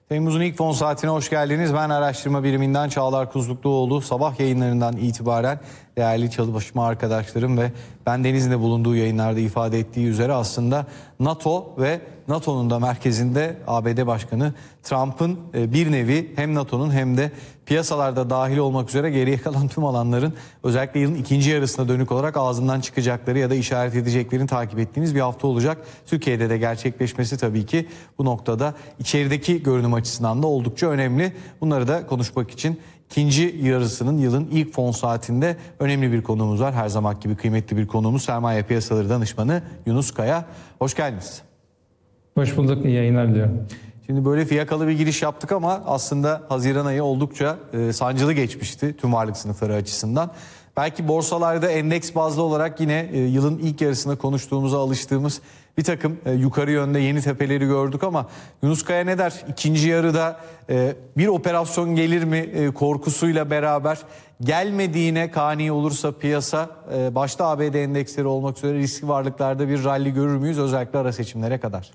Temmuz'un ilk fon saatine hoş geldiniz. Ben araştırma biriminden Çağlar Kuzlukluoğlu. Sabah yayınlarından itibaren değerli çalışma arkadaşlarım ve ben Deniz'in de bulunduğu yayınlarda ifade ettiği üzere aslında NATO ve NATO'nun da merkezinde ABD Başkanı Trump'ın bir nevi hem NATO'nun hem de piyasalarda dahil olmak üzere geriye kalan tüm alanların özellikle yılın ikinci yarısına dönük olarak ağzından çıkacakları ya da işaret edeceklerini takip ettiğimiz bir hafta olacak. Türkiye'de de gerçekleşmesi tabii ki bu noktada içerideki görünüm açısından da oldukça önemli. Bunları da konuşmak için İkinci yarısının yılın ilk fon saatinde önemli bir konuğumuz var. Her zaman gibi kıymetli bir konuğumuz sermaye piyasaları danışmanı Yunus Kaya. Hoş geldiniz. Hoş bulduk, iyi yayınlar diliyorum. Şimdi böyle fiyakalı bir giriş yaptık ama aslında Haziran ayı oldukça sancılı geçmişti tüm varlık sınıfları açısından. Belki borsalarda endeks bazlı olarak yine yılın ilk yarısında konuştuğumuza alıştığımız bir takım yukarı yönde yeni tepeleri gördük ama Yunus Kaya ne der? İkinci yarıda bir operasyon gelir mi korkusuyla beraber gelmediğine kani olursa piyasa başta ABD endeksleri olmak üzere riskli varlıklarda bir rally görür müyüz özellikle ara seçimlere kadar?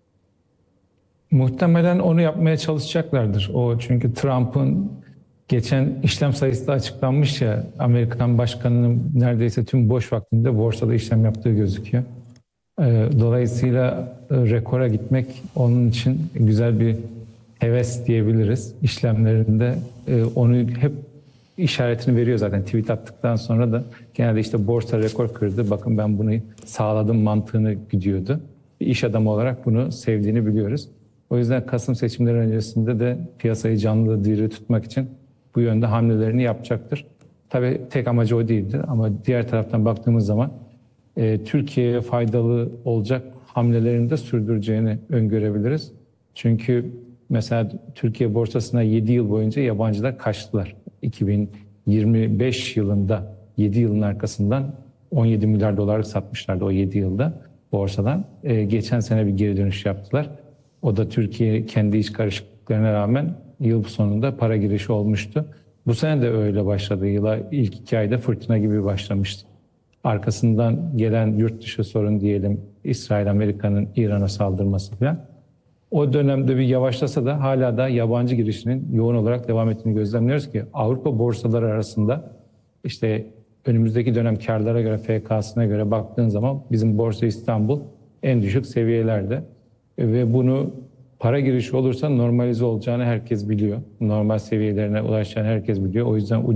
Muhtemelen onu yapmaya çalışacaklardır. Çünkü Trump'ın geçen işlem sayısı da açıklanmış ya, Amerikan başkanının neredeyse tüm boş vaktinde borsada işlem yaptığı gözüküyor. Dolayısıyla rekora gitmek onun için güzel bir heves diyebiliriz. İşlemlerinde onu hep işaretini veriyor zaten. Tweet attıktan sonra da genelde işte borsa rekor kırdı, bakın ben bunu sağladım mantığını gidiyordu. Bir iş adamı olarak bunu sevdiğini biliyoruz. O yüzden Kasım seçimleri öncesinde de piyasayı canlı diri tutmak için bu yönde hamlelerini yapacaktır. Tabii tek amacı o değildir ama diğer taraftan baktığımız zaman Türkiye'ye faydalı olacak hamlelerini de sürdüreceğini öngörebiliriz. Çünkü mesela Türkiye borsasına 7 yıl boyunca yabancılar kaçtılar. 2025 yılında 7 yılın arkasından 17 milyar dolarlık satmışlardı o 7 yılda borsadan. Geçen sene bir geri dönüş yaptılar. O da Türkiye kendi iç karışıklıklarına rağmen yıl sonunda para girişi olmuştu. Bu sene de öyle başladı. Yıla ilk 2 ayda fırtına gibi başlamıştı. Arkasından gelen yurt dışı sorun diyelim, İsrail, Amerika'nın İran'a saldırması falan. O dönemde bir yavaşlasa da hala da yabancı girişinin yoğun olarak devam ettiğini gözlemliyoruz ki Avrupa borsaları arasında işte önümüzdeki dönem karlara göre, FK'sına göre baktığın zaman bizim Borsa İstanbul en düşük seviyelerde. Ve bunu para girişi olursa normalize olacağını herkes biliyor. Normal seviyelerine ulaşacağını herkes biliyor. O yüzden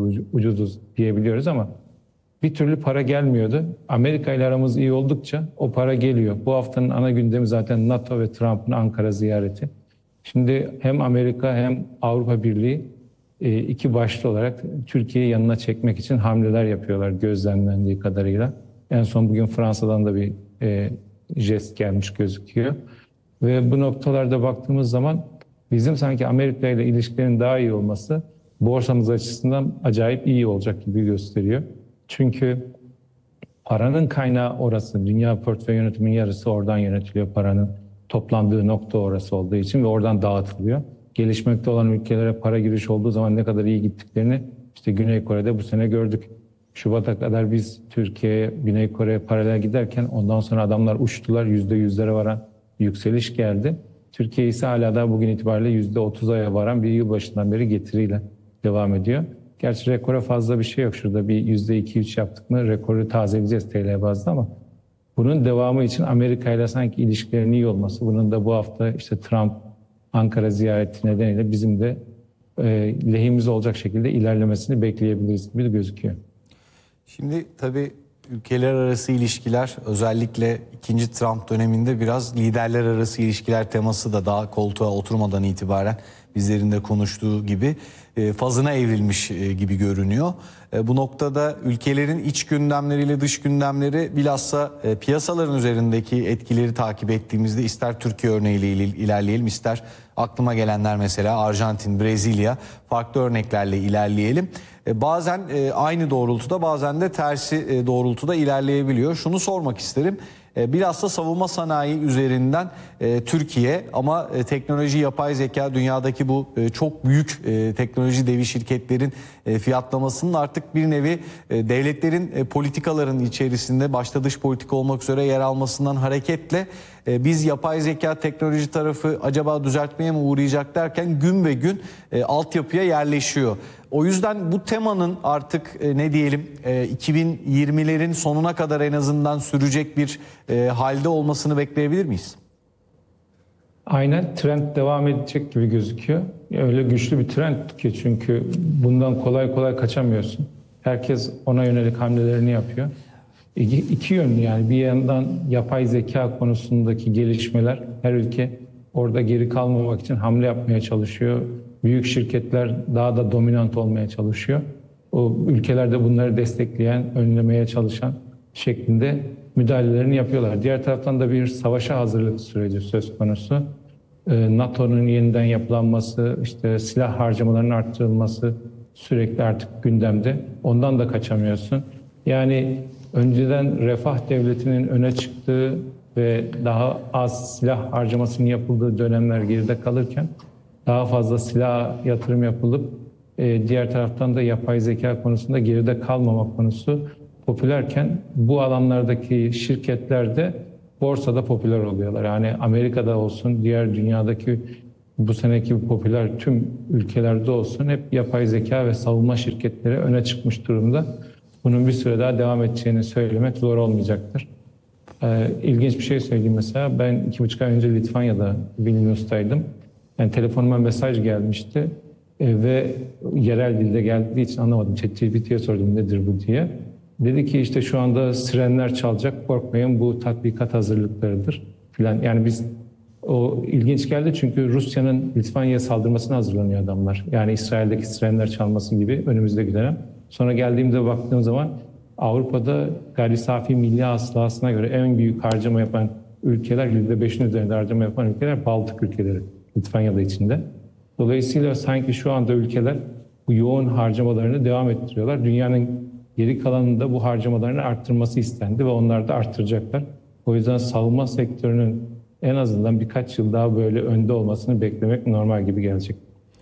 ucuz diyebiliyoruz ama bir türlü para gelmiyordu. Amerika ile aramız iyi oldukça o para geliyor. Bu haftanın ana gündemi zaten NATO ve Trump'ın Ankara ziyareti. Şimdi hem Amerika hem Avrupa Birliği iki başlı olarak Türkiye'yi yanına çekmek için hamleler yapıyorlar gözlemlendiği kadarıyla. En son bugün Fransa'dan da bir jest gelmiş gözüküyor. Ve bu noktalarda baktığımız zaman bizim sanki Amerika ile ilişkilerin daha iyi olması borsamız açısından acayip iyi olacak gibi gösteriyor. Çünkü paranın kaynağı orası. Dünya portföy yönetiminin yarısı oradan yönetiliyor. Paranın toplandığı nokta orası olduğu için ve oradan dağıtılıyor. Gelişmekte olan ülkelere para giriş olduğu zaman ne kadar iyi gittiklerini işte Güney Kore'de bu sene gördük. Şubat'a kadar biz Türkiye'ye, Güney Kore'ye paralel giderken ondan sonra adamlar uçtular. %100'lere varan yükseliş geldi. Türkiye ise hala da bugün itibariyle %30'a varan bir yılbaşından beri getiriyle devam ediyor. Gerçi rekora fazla bir şey yok. Şurada bir %2-3 yaptık mı rekoru tazeleyeceğiz TL bazda ama bunun devamı için Amerika ile sanki ilişkilerin iyi olması, bunun da bu hafta işte Trump Ankara ziyareti nedeniyle bizim de lehimiz olacak şekilde ilerlemesini bekleyebiliriz gibi gözüküyor. Şimdi tabii ülkeler arası ilişkiler özellikle ikinci Trump döneminde biraz liderler arası ilişkiler teması da daha koltuğa oturmadan itibaren bizlerin de konuştuğu gibi fazına evrilmiş gibi görünüyor. Bu noktada ülkelerin iç gündemleriyle dış gündemleri bilhassa piyasaların üzerindeki etkileri takip ettiğimizde ister Türkiye örneğiyle ilerleyelim ister aklıma gelenler mesela Arjantin, Brezilya farklı örneklerle ilerleyelim. Bazen aynı doğrultuda bazen de tersi doğrultuda ilerleyebiliyor. Şunu sormak isterim. Bilhassa savunma sanayi üzerinden Türkiye ama teknoloji, yapay zeka dünyadaki bu çok büyük teknoloji devi şirketlerin fiyatlamasının artık bir nevi devletlerin politikaların içerisinde başta dış politika olmak üzere yer almasından hareketle biz yapay zeka teknoloji tarafı acaba düzeltmeye mi uğrayacak derken gün ve gün altyapıya yerleşiyor. O yüzden bu temanın artık ne diyelim 2020'lerin sonuna kadar en azından sürecek bir halde olmasını bekleyebilir miyiz? Aynen trend devam edecek gibi gözüküyor. Öyle güçlü bir trend ki çünkü bundan kolay kolay kaçamıyorsun. Herkes ona yönelik hamlelerini yapıyor. İki yönlü yani bir yandan yapay zeka konusundaki gelişmeler her ülke orada geri kalmamak için hamle yapmaya çalışıyor. Büyük şirketler daha da dominant olmaya çalışıyor. O ülkelerde bunları destekleyen, önlemeye çalışan şeklinde müdahalelerini yapıyorlar. Diğer taraftan da bir savaşa hazırlık süreci söz konusu. NATO'nun yeniden yapılanması, işte silah harcamalarının arttırılması sürekli artık gündemde. Ondan da kaçamıyorsun. Yani önceden refah devletinin öne çıktığı ve daha az silah harcamasının yapıldığı dönemler geride kalırken daha fazla silah yatırım yapılıp diğer taraftan da yapay zeka konusunda geride kalmama konusu popülerken bu alanlardaki şirketler de borsada popüler oluyorlar. Yani Amerika'da olsun, diğer dünyadaki bu seneki popüler tüm ülkelerde olsun hep yapay zeka ve savunma şirketleri öne çıkmış durumda. Bunun bir süre daha devam edeceğini söylemek zor olmayacaktır. İlginç bir şey söyleyeyim mesela. Ben 2,5 ay önce Litvanya'da, Vilnius'taydım. Yani telefonuma mesaj gelmişti ve yerel dilde geldiği için anlamadım. ChatGPT'ye sordum nedir bu diye. Dedi ki işte şu anda sirenler çalacak, korkmayın bu tatbikat hazırlıklarıdır filan. Yani biz o ilginç geldi çünkü Rusya'nın Litvanya'ya saldırmasına hazırlanıyor adamlar. Yani İsrail'deki sirenler çalması gibi önümüzdeki dönem. Sonra geldiğimde baktığım zaman Avrupa'da gayri safi milli hasılasına göre en büyük harcama yapan ülkeler, %5'in üzerinde harcama yapan ülkeler Baltık ülkeleri, Litvanya'da içinde. Dolayısıyla sanki şu anda ülkeler bu yoğun harcamalarını devam ettiriyorlar. Dünyanın geri kalanında bu harcamalarını arttırması istendi ve onlar da arttıracaklar. O yüzden savunma sektörünün en azından birkaç yıl daha böyle önde olmasını beklemek normal gibi gelecek.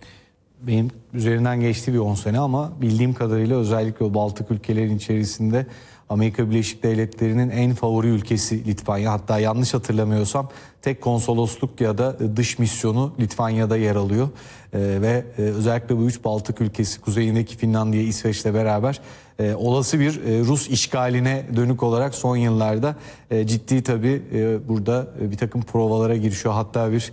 Benim üzerinden geçti bir 10 sene ama bildiğim kadarıyla özellikle o Baltık ülkelerin içerisinde Amerika Birleşik Devletleri'nin en favori ülkesi Litvanya. Hatta yanlış hatırlamıyorsam tek konsolosluk ya da dış misyonu Litvanya'da yer alıyor. Ve özellikle bu üç Baltık ülkesi, kuzeyindeki Finlandiya, İsveç'le beraber olası bir Rus işgaline dönük olarak son yıllarda ciddi tabii burada bir takım provalara girişiyor. Hatta bir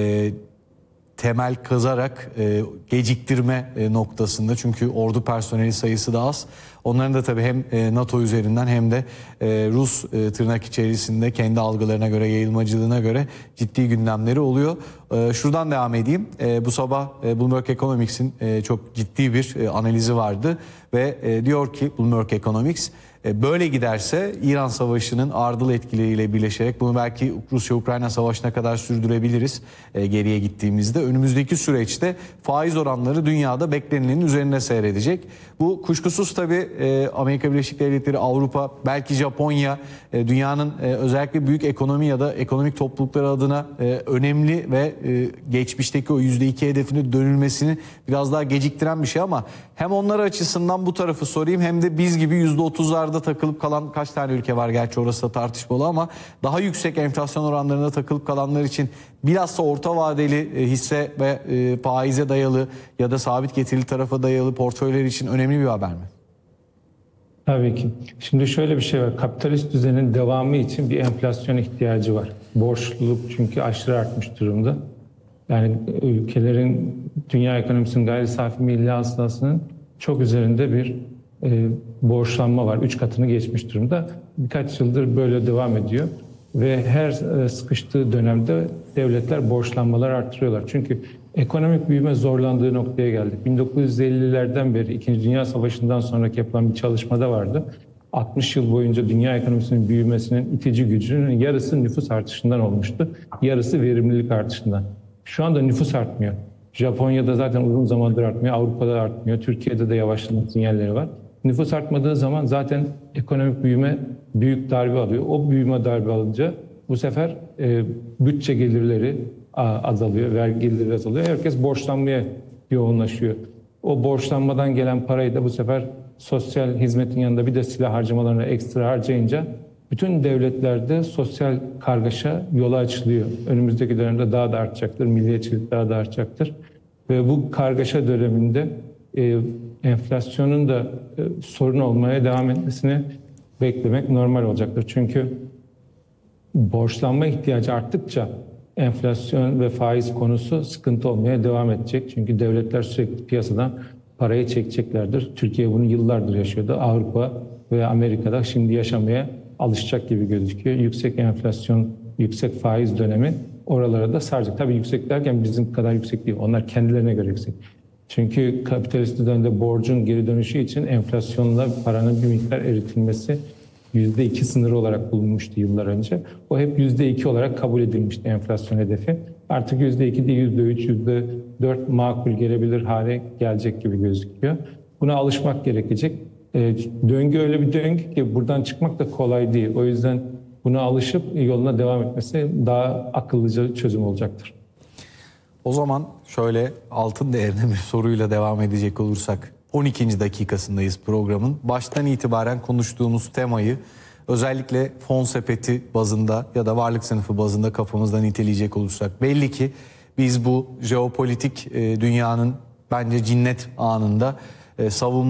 temel kazarak geciktirme noktasında çünkü ordu personeli sayısı da az. Onların da tabii hem NATO üzerinden hem de Rus tırnak içerisinde kendi algılarına göre, yayılmacılığına göre ciddi gündemleri oluyor. Şuradan devam edeyim. Bu sabah Bloomberg Economics'in çok ciddi bir analizi vardı ve diyor ki Bloomberg Economics böyle giderse İran Savaşı'nın ardıl etkileriyle birleşerek bunu belki Rusya-Ukrayna Savaşı'na kadar sürdürebiliriz geriye gittiğimizde. Önümüzdeki süreçte faiz oranları dünyada beklenilenin üzerinde seyredecek. Bu kuşkusuz tabii Amerika Birleşik Devletleri, Avrupa, belki Japonya dünyanın özellikle büyük ekonomi ya da ekonomik toplulukları adına önemli ve geçmişteki o %2 hedefine dönülmesini biraz daha geciktiren bir şey ama hem onlar açısından bu tarafı sorayım hem de biz gibi %30'larda takılıp kalan kaç tane ülke var gerçi orası da tartışmalı ama daha yüksek enflasyon oranlarında takılıp kalanlar için bilhassa orta vadeli hisse ve faize dayalı ya da sabit getirili tarafa dayalı portföyler için önemli bir haber mi? Tabii ki. Şimdi şöyle bir şey var. Kapitalist düzenin devamı için bir enflasyon ihtiyacı var. Borçluluk çünkü aşırı artmış durumda. Yani ülkelerin dünya ekonomisinin gayri safi milli hasılasının çok üzerinde bir borçlanma var. 3 katını geçmiş durumda. Birkaç yıldır böyle devam ediyor. Ve her sıkıştığı dönemde devletler borçlanmalar arttırıyorlar. Çünkü ekonomik büyüme zorlandığı noktaya geldik. 1950'lerden beri 2. Dünya Savaşı'ndan sonraki yapılan bir çalışmada vardı. 60 yıl boyunca dünya ekonomisinin büyümesinin itici gücünün yarısı nüfus artışından olmuştu. Yarısı verimlilik artışından. Şu anda nüfus artmıyor. Japonya'da zaten uzun zamandır artmıyor, Avrupa'da artmıyor, Türkiye'de de yavaşlama sinyalleri var. Nüfus artmadığı zaman zaten ekonomik büyüme büyük darbe alıyor. O büyüme darbe alınca bu sefer bütçe gelirleri azalıyor, vergi gelirleri azalıyor. Herkes borçlanmaya yoğunlaşıyor. O borçlanmadan gelen parayı da bu sefer sosyal hizmetin yanında bir de silah harcamalarına ekstra harcayınca bütün devletlerde sosyal kargaşa yolu açılıyor. Önümüzdeki dönemde daha da artacaktır, milliyetçilik daha da artacaktır. Ve bu kargaşa döneminde enflasyonun da sorun olmaya devam etmesini beklemek normal olacaktır. Çünkü borçlanma ihtiyacı arttıkça enflasyon ve faiz konusu sıkıntı olmaya devam edecek. Çünkü devletler sürekli piyasadan parayı çekeceklerdir. Türkiye bunu yıllardır yaşıyordu. Avrupa ve Amerika'da şimdi yaşamaya alışacak gibi gözüküyor. Yüksek enflasyon, yüksek faiz dönemi oralara da saracak. Tabii yüksek derken bizim kadar yüksek değil. Onlar kendilerine göre yüksek. Çünkü kapitalist düzende borcun geri dönüşü için enflasyonla paranın bir miktar eritilmesi %2 sınırı olarak bulunmuştu yıllar önce. O hep %2 olarak kabul edilmişti enflasyon hedefi. Artık %2 değil %3, %4 makul gelebilir hale gelecek gibi gözüküyor. Buna alışmak gerekecek. Döngü öyle bir döngü ki buradan çıkmak da kolay değil. O yüzden buna alışıp yoluna devam etmesi daha akıllıca çözüm olacaktır. O zaman şöyle altın değerine bir soruyla devam edecek olursak 12. dakikasındayız programın. Baştan itibaren konuştuğumuz temayı özellikle fon sepeti bazında ya da varlık sınıfı bazında kafamızdan niteleyecek olursak belli ki biz bu jeopolitik dünyanın bence cinnet anında savunma